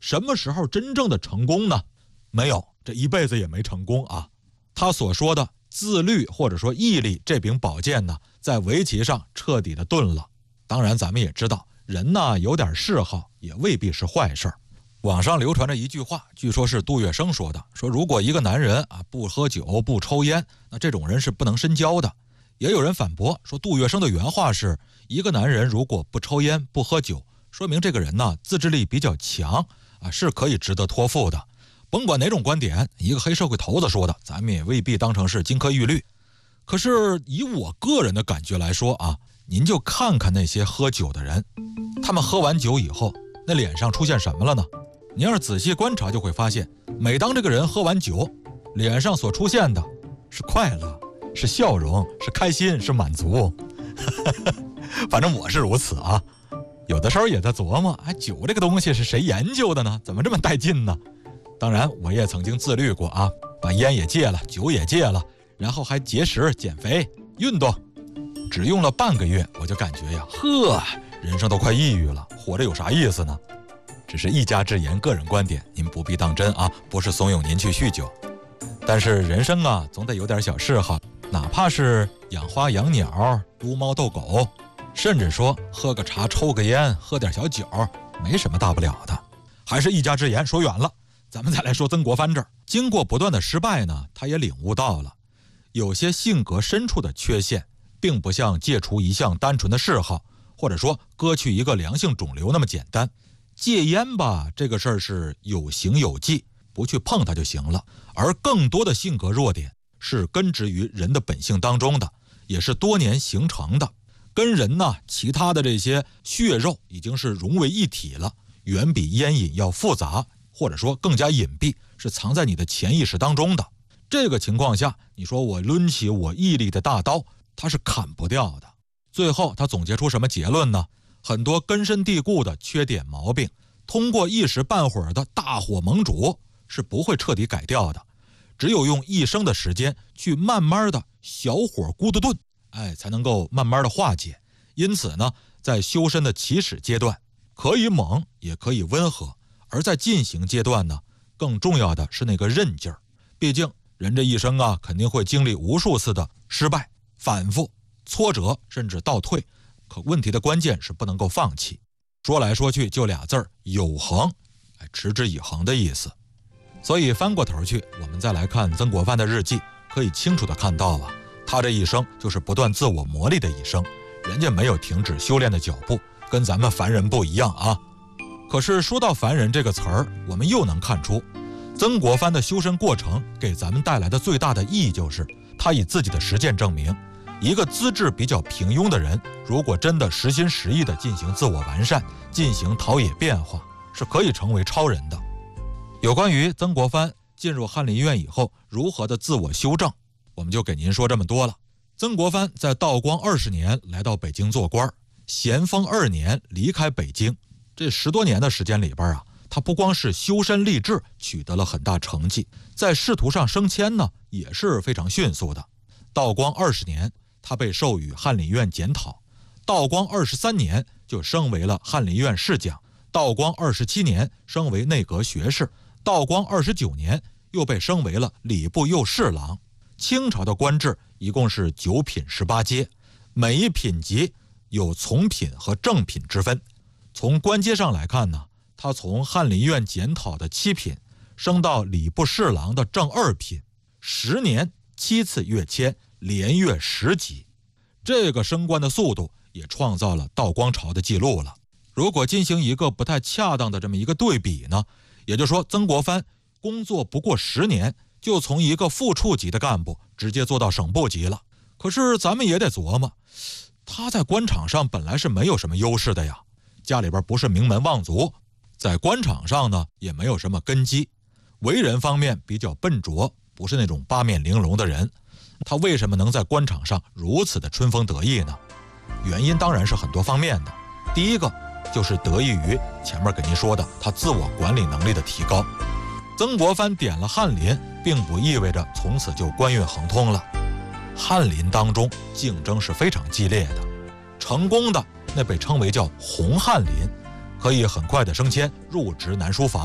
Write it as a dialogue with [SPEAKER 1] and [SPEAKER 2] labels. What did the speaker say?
[SPEAKER 1] 什么时候真正的成功呢？没有，这一辈子也没成功啊。他所说的自律或者说毅力这柄宝剑呢，在围棋上彻底的钝了。当然咱们也知道，人呢有点嗜好也未必是坏事。网上流传着一句话，据说是杜月笙说的，说如果一个男人不喝酒不抽烟，那这种人是不能深交的。也有人反驳说，杜月笙的原话是，一个男人如果不抽烟不喝酒，说明这个人呢自制力比较强是可以值得托付的。甭管哪种观点，一个黑社会头子说的，咱们也未必当成是金科玉律。可是以我个人的感觉来说您就看看那些喝酒的人，他们喝完酒以后那脸上出现什么了呢？你要是仔细观察就会发现，每当这个人喝完酒，脸上所出现的是快乐，是笑容，是开心，是满足反正我是如此有的时候也在琢磨酒这个东西是谁研究的呢？怎么这么带劲呢？当然我也曾经自律过把烟也戒了，酒也戒了，然后还节食减肥运动，只用了半个月我就感觉人生都快抑郁了，活着有啥意思呢？只是一家之言，个人观点，您不必当真不是怂恿您去酗酒。但是人生总得有点小嗜好，哪怕是养花养鸟，撸猫逗狗，甚至说喝个茶抽个烟喝点小酒，没什么大不了的。还是一家之言，说远了，咱们再来说曾国藩这儿。经过不断的失败呢，他也领悟到了有些性格深处的缺陷，并不像戒除一项单纯的嗜好，或者说割去一个良性肿瘤那么简单。戒烟吧，这个事儿是有形有迹，不去碰它就行了。而更多的性格弱点是根植于人的本性当中的，也是多年形成的，跟人其他的这些血肉已经是融为一体了，远比烟瘾要复杂，或者说更加隐蔽，是藏在你的潜意识当中的。这个情况下，你说我抡起我毅力的大刀，它是砍不掉的。最后他总结出什么结论呢？很多根深蒂固的缺点毛病，通过一时半会儿的大火猛煮是不会彻底改掉的，只有用一生的时间去慢慢的小火咕嘟炖，才能够慢慢的化解。因此呢，在修身的起始阶段，可以猛也可以温和，而在进行阶段呢，更重要的是那个韧劲儿。毕竟人这一生肯定会经历无数次的失败、反复、挫折，甚至倒退。可问题的关键是不能够放弃。说来说去就俩字儿，有恒，持之以恒的意思。所以翻过头去，我们再来看曾国藩的日记，可以清楚地看到他这一生就是不断自我磨砺的一生，人家没有停止修炼的脚步，跟咱们凡人不一样可是说到凡人这个词儿，我们又能看出曾国藩的修身过程给咱们带来的最大的意义，就是他以自己的实践证明，一个资质比较平庸的人，如果真的实心实意地进行自我完善，进行陶冶变化，是可以成为超人的。有关于曾国藩进入翰林院以后如何的自我修正，我们就给您说这么多了。曾国藩在道光20年来到北京做官，咸丰2年离开北京，这10多年的时间里边他不光是修身立志取得了很大成绩，在仕途上升迁呢也是非常迅速的。道光20年他被授予翰林院检讨，道光23年就升为了翰林院侍讲，道光27年升为内阁学士，道光29年又被升为了礼部右侍郎。清朝的官制一共是9品18阶，每一品级有从品和正品之分。从官阶上来看呢，他从翰林院检讨的7品升到礼部侍郎的正2品，10年7次跃迁，连跃10级。这个升官的速度也创造了道光朝的记录了。如果进行一个不太恰当的这么一个对比呢，也就是说曾国藩工作不过10年就从一个副处级的干部直接做到省部级了。可是咱们也得琢磨，他在官场上本来是没有什么优势的呀，家里边不是名门望族，在官场上呢也没有什么根基，为人方面比较笨拙，不是那种八面玲珑的人。他为什么能在官场上如此的春风得意呢？原因当然是很多方面的。第一个就是得益于前面给您说的他自我管理能力的提高。曾国藩点了翰林，并不意味着从此就官运亨通了。翰林当中竞争是非常激烈的，成功的那被称为叫红翰林，可以很快的升迁入职南书房。